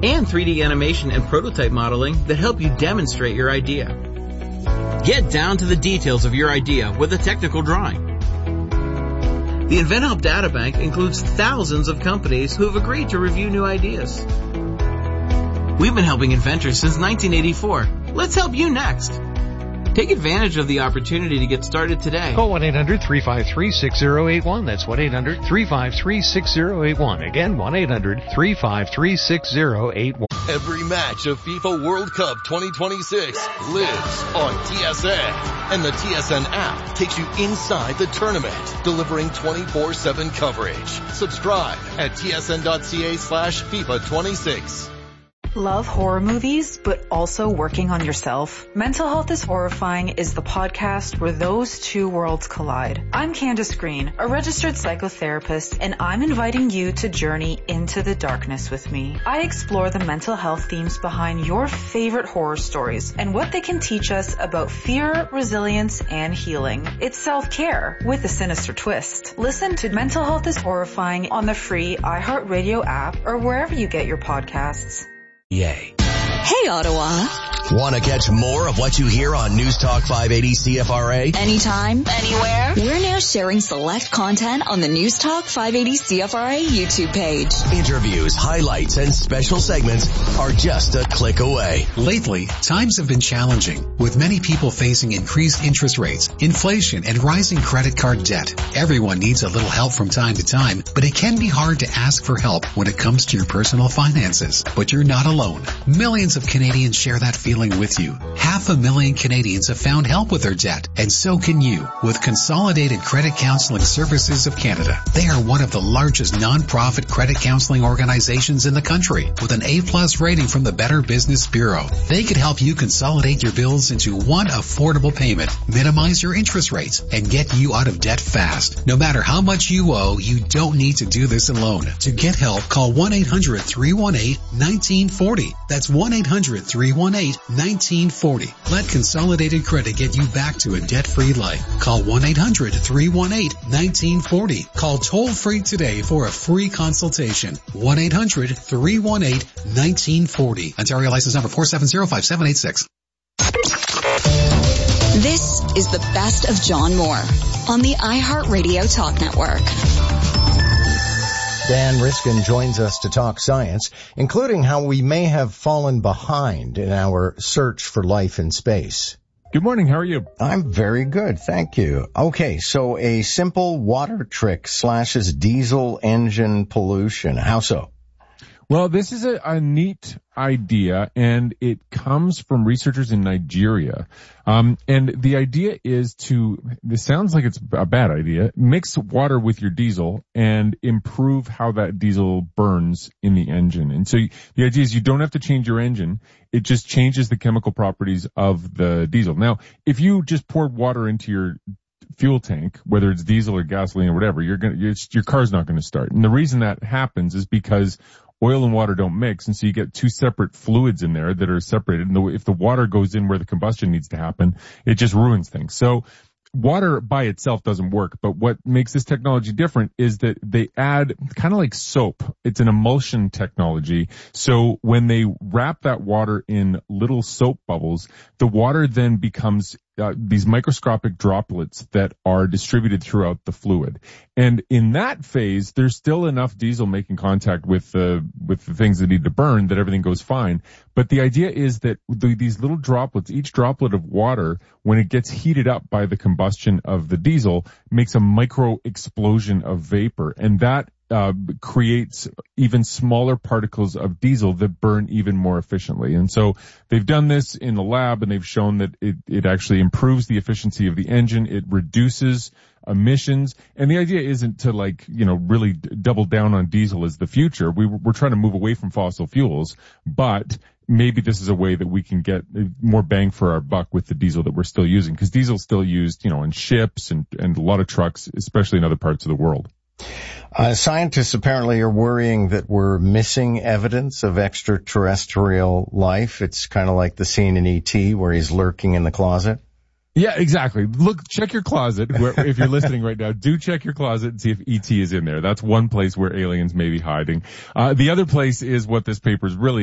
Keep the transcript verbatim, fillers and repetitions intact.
and three D animation and prototype modeling that help you demonstrate your idea. Get down to the details of your idea with a technical drawing. The InventHelp Databank includes thousands of companies who have agreed to review new ideas. We've been helping inventors since nineteen eighty-four. Let's help you next. Take advantage of the opportunity to get started today. Call one eight hundred three five three six zero eight one. That's one eight hundred three five three six zero eight one. Again, one eight hundred three five three six zero eight one. Every match of FIFA World Cup twenty twenty-six lives on T S N. And the T S N app takes you inside the tournament, delivering twenty-four seven coverage. Subscribe at tsn.ca slash FIFA 26. Love horror movies, but also working on yourself? Mental Health is Horrifying is the podcast where those two worlds collide. I'm Candace Green, a registered psychotherapist, and I'm inviting you to journey into the darkness with me. I explore the mental health themes behind your favorite horror stories and what they can teach us about fear, resilience, and healing. It's self-care with a sinister twist. Listen to Mental Health is Horrifying on the free iHeartRadio app or wherever you get your podcasts. Yay. Hey, Ottawa. Want to catch more of what you hear on News Talk five eighty C F R A? Anytime, anywhere. We're now sharing select content on the News Talk five eighty C F R A YouTube page. Interviews, highlights, and special segments are just a click away. Lately, times have been challenging, with many people facing increased interest rates, inflation, and rising credit card debt. Everyone needs a little help from time to time, but it can be hard to ask for help when it comes to your personal finances. But you're not alone. Millions of Canadians share that feeling with you. Half a million Canadians have found help with their debt, and so can you with Consolidated Credit Counseling Services of Canada. They are one of the largest non-profit credit counseling organizations in the country with an A-plus rating from the Better Business Bureau. They could help you consolidate your bills into one affordable payment, minimize your interest rates, and get you out of debt fast. No matter how much you owe, you don't need to do this alone. To get help, call one eight hundred three one eight one nine four zero. That's one eight hundred three one eight one nine four zero. Let Consolidated Credit get you back to a debt-free life. Call one eight hundred three one eight one nine four zero. Call toll-free today for a free consultation. one eight hundred three one eight one nine four zero. Ontario license number four seven zero five seven eight six. This is the best of John Moore on the iHeartRadio Talk Network. Dan Riskin joins us to talk science, including how we may have fallen behind in our search for life in space. Good morning. How are you? I'm very good. Thank you. Okay. So a simple water trick slashes diesel engine pollution. How so? Well, this is a, a neat idea, and it comes from researchers in Nigeria. Um, and the idea is to, this sounds like it's a bad idea, mix water with your diesel and improve how that diesel burns in the engine. And so the idea is you don't have to change your engine. It just changes the chemical properties of the diesel. Now, if you just poured water into your fuel tank, whether it's diesel or gasoline or whatever, you're gonna, your, your car's not going to start. And the reason that happens is because oil and water don't mix, and so you get two separate fluids in there that are separated. And the, if the water goes in where the combustion needs to happen, it just ruins things. So water by itself doesn't work, but what makes this technology different is that they add kind of like soap. It's an emulsion technology. So when they wrap that water in little soap bubbles, the water then becomes Uh, these microscopic droplets that are distributed throughout the fluid. And in that phase, there's still enough diesel making contact with the, with the things that need to burn that everything goes fine. But the idea is that the, these little droplets, each droplet of water, when it gets heated up by the combustion of the diesel, makes a micro explosion of vapor. And that Uh, creates even smaller particles of diesel that burn even more efficiently. And so they've done this in the lab, and they've shown that it, it actually improves the efficiency of the engine. It reduces emissions. And the idea isn't to, like, you know, really d- double down on diesel as the future. We, we're trying to move away from fossil fuels, but maybe this is a way that we can get more bang for our buck with the diesel that we're still using, because diesel's still used, you know, in ships and, and a lot of trucks, especially in other parts of the world. Uh, scientists apparently are worrying that we're missing evidence of extraterrestrial life. It's kind of like the scene in E T where he's lurking in the closet. Yeah, exactly. Look, check your closet. Where, if you're listening right now, do check your closet and see if E T is in there. That's one place where aliens may be hiding. Uh, the other place is what this paper is really